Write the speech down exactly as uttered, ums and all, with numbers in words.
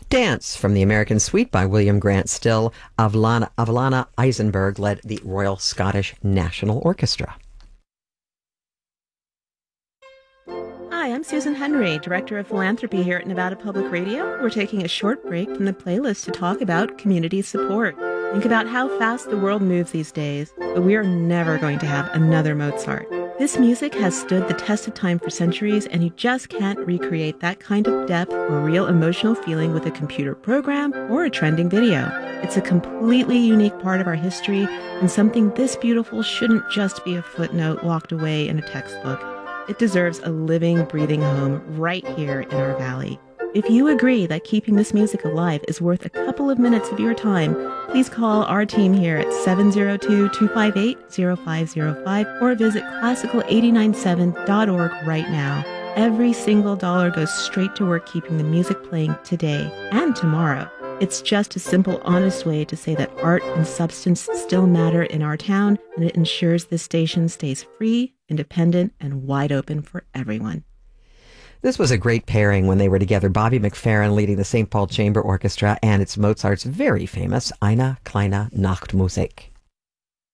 Dance from the American Suite by William Grant Still. Avalana, Avalana Eisenberg led the Royal Scottish National Orchestra. Hi, I'm Susan Henry, Director of Philanthropy here at Nevada Public Radio. We're taking a short break from the playlist to talk about community support. Think about how fast the world moves these days, but we are never going to have another Mozart. This music has stood the test of time for centuries, and you just can't recreate that kind of depth or real emotional feeling with a computer program or a trending video. It's a completely unique part of our history, and something this beautiful shouldn't just be a footnote locked away in a textbook. It deserves a living, breathing home right here in our valley. If you agree that keeping this music alive is worth a couple of minutes of your time, please call our team here at seven zero two, two five eight, zero five zero five or visit classical eight nine seven dot org right now. Every single dollar goes straight to work keeping the music playing today and tomorrow. It's just a simple, honest way to say that art and substance still matter in our town, and it ensures this station stays free, independent, and wide open for everyone. This was a great pairing when they were together. Bobby McFerrin leading the Saint Paul Chamber Orchestra, and it's Mozart's very famous Eine kleine Nachtmusik.